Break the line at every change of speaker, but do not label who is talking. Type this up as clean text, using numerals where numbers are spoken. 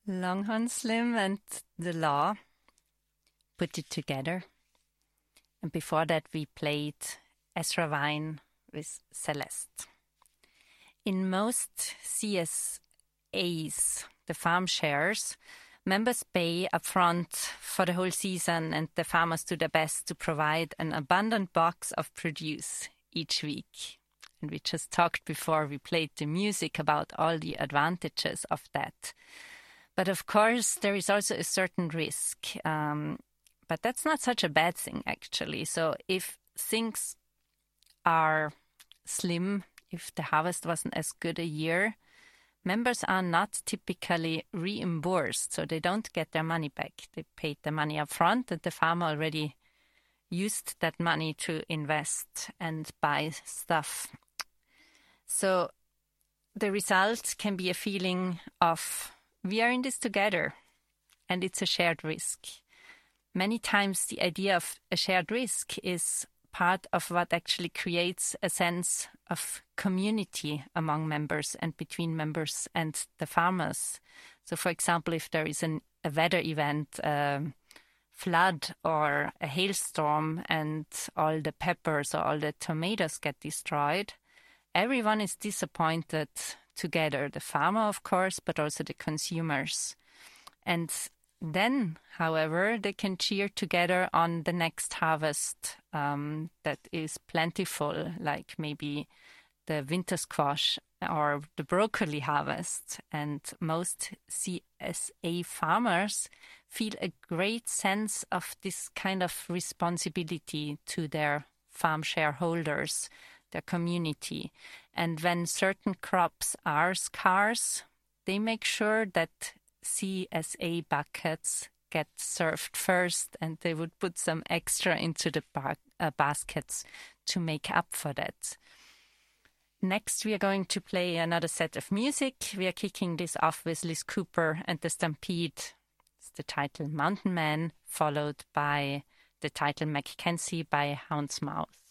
Longhorn Slim and The Law put it together. And before that, we played Ezra Vine with Celeste. In most CSAs, the farm shares, members pay upfront for the whole season, and the farmers do their best to provide an abundant box of produce each week. And we just talked before we played the music about all the advantages of that. But of course, there is also a certain risk. But that's not such a bad thing, actually. So if things are slim, if the harvest wasn't as good a year, members are not typically reimbursed, so they don't get their money back. They paid the money up front, and the farmer already used that money to invest and buy stuff. So the result can be a feeling of, we are in this together, and it's a shared risk. Many times the idea of a shared risk is part of what actually creates a sense of community among members and between members and the farmers. So, for example, if there is a weather event, flood or a hailstorm, and all the peppers or all the tomatoes get destroyed, everyone is disappointed together. The farmer, of course, but also the consumers. And then, however, they can cheer together on the next harvest that is plentiful, like maybe the winter squash or the broccoli harvest. And most CSA farmers feel a great sense of this kind of responsibility to their farm shareholders, their community. And when certain crops are scarce, they make sure that CSA buckets get served first, and they would put some extra into the baskets to make up for that. Next, we are going to play another set of music. We are kicking this off with Liz Cooper and the Stampede. It's the title Mountain Man, followed by the title Mackenzie by Hound's Mouth.